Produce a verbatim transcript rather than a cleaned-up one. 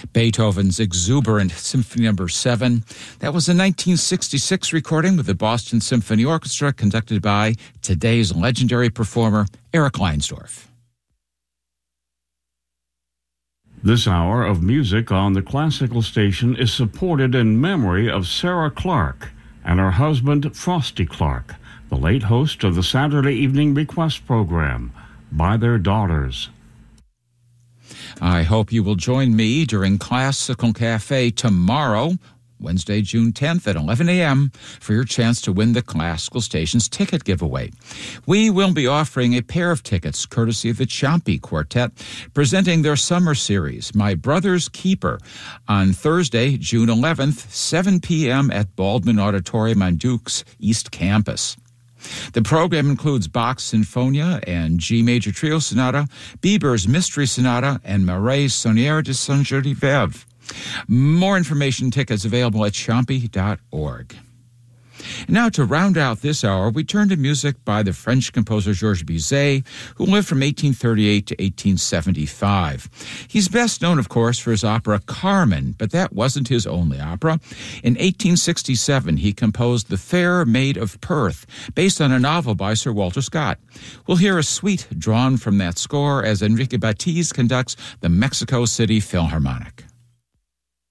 Beethoven's exuberant Symphony Number seven. That was a nineteen sixty-six recording with the Boston Symphony Orchestra, conducted by today's legendary performer, Eric Leinsdorf. This hour of music on the Classical Station is supported in memory of Sarah Clark and her husband, Frosty Clark, the late host of the Saturday Evening Request program, By Their Daughters. I hope you will join me during Classical Cafe tomorrow, Wednesday, June tenth at eleven a.m. for your chance to win the Classical Station's ticket giveaway. We will be offering a pair of tickets courtesy of the Ciampi Quartet, presenting their summer series, My Brother's Keeper, on Thursday, June eleventh, seven p.m. at Baldwin Auditorium on Duke's East Campus. The program includes Bach's Sinfonia and G Major Trio Sonata, Bieber's Mystery Sonata, and Marais' Sonnière de Saint-Geneviève. More information, tickets available at ciampi dot org. Now, to round out this hour, we turn to music by the French composer Georges Bizet, who lived from eighteen thirty-eight to eighteen seventy-five. He's best known, of course, for his opera Carmen, but that wasn't his only opera. In eighteen sixty-seven, he composed The Fair Maid of Perth, based on a novel by Sir Walter Scott. We'll hear a suite drawn from that score as Enrique Batiz conducts the Mexico City Philharmonic.